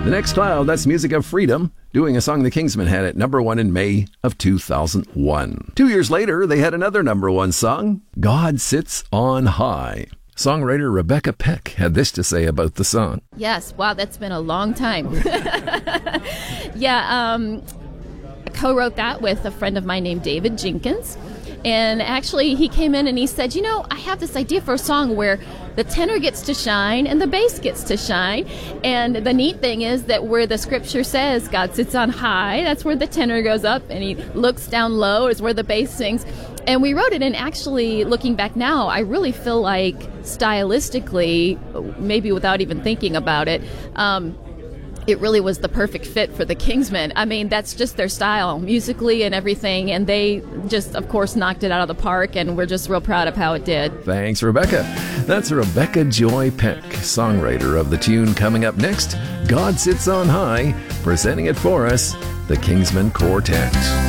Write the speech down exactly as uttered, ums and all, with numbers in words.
The next style, that's Music of Freedom, doing a song the Kingsmen had at number one in May of two thousand one. Two years later, they had another number one song, God Sits on High. Songwriter Rebecca Peck had this to say about the song. Yes, wow, that's been a long time. yeah, um, I co-wrote that with a friend of mine named David Jenkins. And actually, he came in and he said, you know, I have this idea for a song where the tenor gets to shine and the bass gets to shine. And the neat thing is that where the scripture says God sits on high, that's where the tenor goes up, and he looks down low is where the bass sings. And we wrote it, and actually, looking back now, I really feel like stylistically, maybe without even thinking about it, um, it really was the perfect fit for the Kingsmen. I mean, that's just their style, musically and everything, and they just, of course, knocked it out of the park, and we're just real proud of how it did. Thanks, Rebecca. That's Rebecca Joy Peck, songwriter of the tune. Coming up next, God Sits on High, presenting it for us, the Kingsmen Quartet.